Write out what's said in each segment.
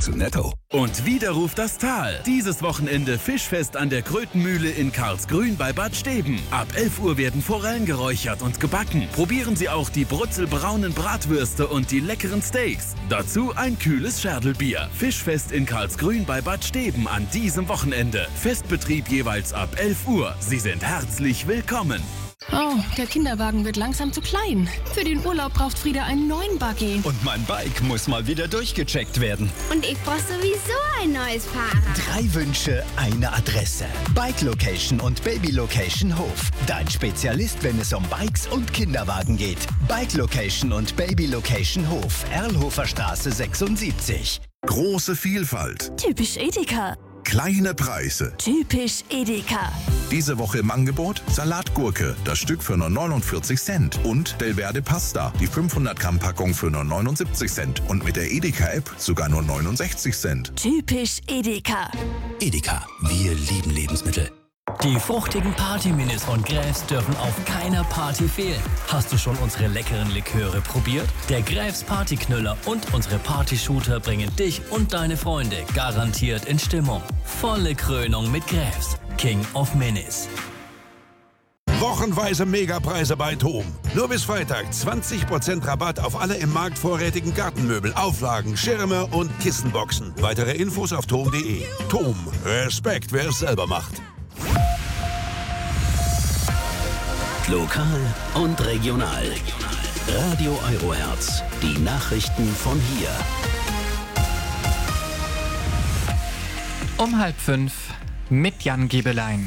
zu netto. Und wieder ruft das Tal. Dieses Wochenende Fischfest an der Krötenmühle in Karlsgrün bei Bad Steben. Ab 11 Uhr werden Forellen geräuchert und gebacken. Probieren Sie auch die brutzelbraunen Bratwürste und die leckeren Steaks. Dazu ein kühles Scherdelbier. Fischfest in Karlsgrün bei Bad Steben an diesem Wochenende. Festbetrieb jeweils ab 11 Uhr. Sie sind herzlich willkommen. Oh, der Kinderwagen wird langsam zu klein. Für den Urlaub braucht Frieda einen neuen Buggy. Und mein Bike muss mal wieder durchgecheckt werden. Und ich brauche sowieso ein neues Fahrrad. 3 Wünsche, eine Adresse. Bike Location und Baby Location Hof. Dein Spezialist, wenn es um Bikes und Kinderwagen geht. Bike Location und Baby Location Hof. Erlhofer Straße 76. Große Vielfalt. Typisch Edeka. Kleine Preise. Typisch Edeka. Diese Woche im Angebot Salatgurke, das Stück für nur 49 Cent. Und Delverde Pasta, die 500 Gramm Packung für nur 79 Cent. Und mit der Edeka-App sogar nur 69 Cent. Typisch Edeka. Edeka, wir lieben Lebensmittel. Die fruchtigen Party-Minis von Gräfs dürfen auf keiner Party fehlen. Hast du schon unsere leckeren Liköre probiert? Der Gräfs Partyknüller und unsere Party-Shooter bringen dich und deine Freunde garantiert in Stimmung. Volle Krönung mit Gräfs, King of Minis. Wochenweise Megapreise bei TOM. Nur bis Freitag 20% Rabatt auf alle im Markt vorrätigen Gartenmöbel, Auflagen, Schirme und Kissenboxen. Weitere Infos auf tom.de. TOM. Respekt, wer es selber macht. Lokal und regional. Radio Eurohertz. Die Nachrichten von hier. Um 4:30 mit Jan Gebelein.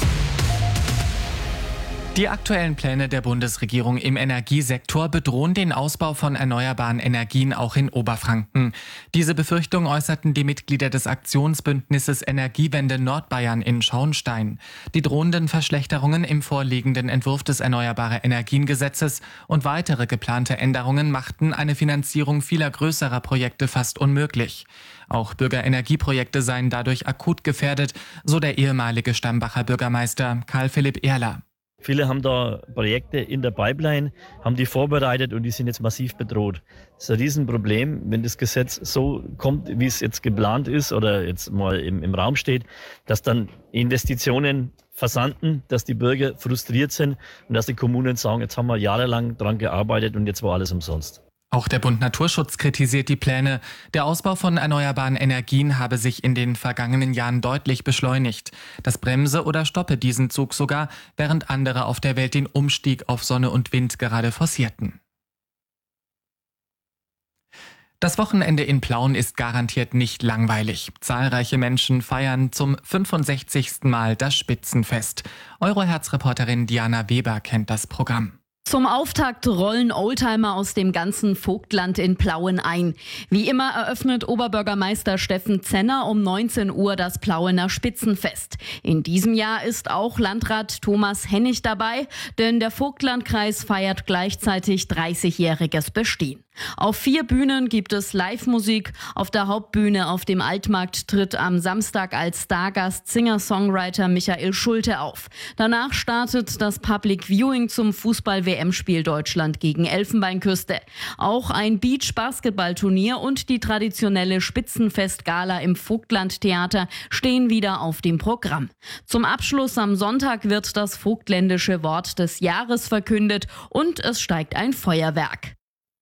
Die aktuellen Pläne der Bundesregierung im Energiesektor bedrohen den Ausbau von erneuerbaren Energien auch in Oberfranken. Diese Befürchtung äußerten die Mitglieder des Aktionsbündnisses Energiewende Nordbayern in Schauenstein. Die drohenden Verschlechterungen im vorliegenden Entwurf des Erneuerbare Energiengesetzes und weitere geplante Änderungen machten eine Finanzierung vieler größerer Projekte fast unmöglich. Auch Bürgerenergieprojekte seien dadurch akut gefährdet, so der ehemalige Stambacher Bürgermeister Karl Philipp Ehrler. Viele haben da Projekte in der Pipeline, haben die vorbereitet und die sind jetzt massiv bedroht. Das ist ein Riesenproblem, wenn das Gesetz so kommt, wie es jetzt geplant ist oder jetzt mal im Raum steht, dass dann Investitionen versanden, dass die Bürger frustriert sind und dass die Kommunen sagen, jetzt haben wir jahrelang dran gearbeitet und jetzt war alles umsonst. Auch der Bund Naturschutz kritisiert die Pläne. Der Ausbau von erneuerbaren Energien habe sich in den vergangenen Jahren deutlich beschleunigt. Das bremse oder stoppe diesen Zug sogar, während andere auf der Welt den Umstieg auf Sonne und Wind gerade forcierten. Das Wochenende in Plauen ist garantiert nicht langweilig. Zahlreiche Menschen feiern zum 65. Mal das Spitzenfest. Eurohertz-Reporterin Diana Weber kennt das Programm. Zum Auftakt rollen Oldtimer aus dem ganzen Vogtland in Plauen ein. Wie immer eröffnet Oberbürgermeister Steffen Zenner um 19 Uhr das Plauener Spitzenfest. In diesem Jahr ist auch Landrat Thomas Hennig dabei, denn der Vogtlandkreis feiert gleichzeitig 30-jähriges Bestehen. Auf 4 Bühnen gibt es Live-Musik. Auf der Hauptbühne auf dem Altmarkt tritt am Samstag als Stargast Singer-Songwriter Michael Schulte auf. Danach startet das Public Viewing zum Fußball-WM-Spiel Deutschland gegen Elfenbeinküste. Auch ein Beach-Basketball-Turnier und die traditionelle Spitzenfest-Gala im Vogtland-Theater stehen wieder auf dem Programm. Zum Abschluss am Sonntag wird das vogtländische Wort des Jahres verkündet und es steigt ein Feuerwerk.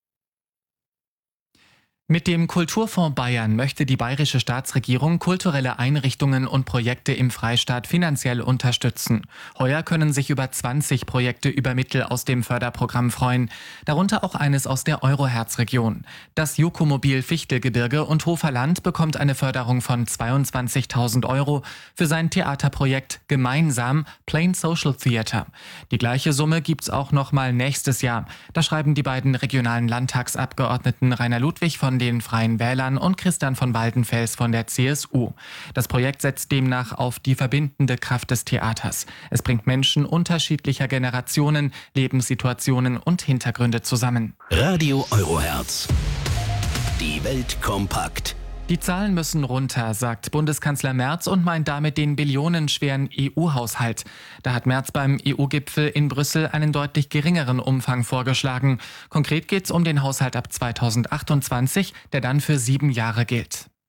Mit dem Kulturfonds Bayern möchte die bayerische Staatsregierung kulturelle Einrichtungen und Projekte im Freistaat finanziell unterstützen. Heuer können sich über 20 Projekte über Mittel aus dem Förderprogramm freuen, darunter auch eines aus der Eurohertz-Region. Das Jukomobil Fichtelgebirge und Hoferland bekommt eine Förderung von 22.000 € für sein Theaterprojekt Gemeinsam Plain Social Theater. Die gleiche Summe gibt's auch noch mal nächstes Jahr. Da schreiben die beiden regionalen Landtagsabgeordneten Rainer Ludwig von den Freien Wählern und Christian von Waldenfels von der CSU. Das Projekt setzt demnach auf die verbindende Kraft des Theaters. Es bringt Menschen unterschiedlicher Generationen, Lebenssituationen und Hintergründe zusammen. Radio Eurohertz. Die Welt kompakt. Die Zahlen müssen runter, sagt Bundeskanzler Merz und meint damit den billionenschweren EU-Haushalt. Da hat Merz beim EU-Gipfel in Brüssel einen deutlich geringeren Umfang vorgeschlagen. Konkret geht es um den Haushalt ab 2028, der dann für 7 Jahre gilt.